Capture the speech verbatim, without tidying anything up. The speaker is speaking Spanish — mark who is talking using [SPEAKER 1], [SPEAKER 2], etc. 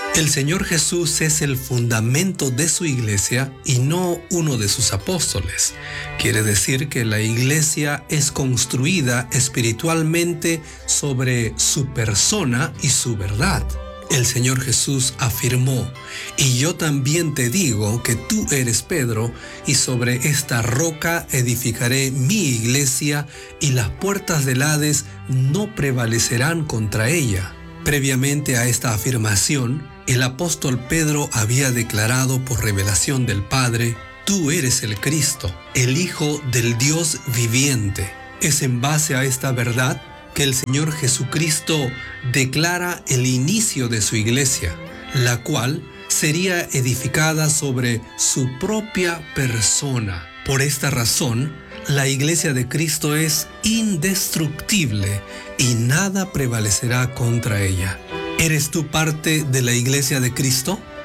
[SPEAKER 1] El Señor Jesús es el fundamento de su iglesia y no uno de sus apóstoles. Quiere decir que la iglesia es construida espiritualmente sobre su persona y su verdad. El Señor Jesús afirmó: y yo también te digo que tú eres Pedro, y sobre esta roca edificaré mi iglesia, y las puertas del Hades no prevalecerán contra ella. Previamente a esta afirmación, el apóstol Pedro había declarado por revelación del Padre: tú eres el Cristo, el Hijo del Dios viviente. Es en base a esta verdad que el Señor Jesucristo declara el inicio de su iglesia, la cual sería edificada sobre su propia persona. Por esta razón, la iglesia de Cristo es indestructible y nada prevalecerá contra ella. ¿Eres tú parte de la iglesia de Cristo?